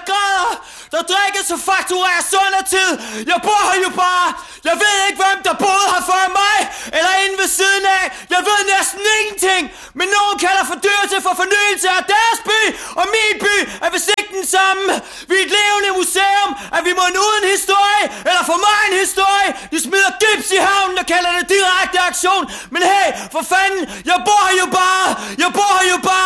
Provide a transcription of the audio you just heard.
der græder. Der drikkes og faktureres tid. Jeg bor her jo bare. Jeg ved ikke, hvem der boede her før mig, eller inde ved siden af. Jeg ved næsten ingenting, men nogen kalder for dyrelse for fornyelse af deres by. Og min by er vist ikke den samme. Vi er et levende museum. Er vi mod en uden historie, eller for mig en historie? De smider gips i havnen og kalder det direkte aktion. Men hey, for fanden, jeg bor her jo bare. Jeg bor her jo bare.